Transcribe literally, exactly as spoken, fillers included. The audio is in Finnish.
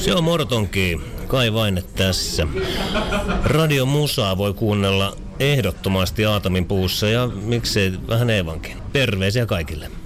Se on Mortonki. Kai vain, että tässä. Radio Musaa voi kuunnella ehdottomasti Aatamin puussa ja miksei vähän Eevankin. Terveisiä kaikille.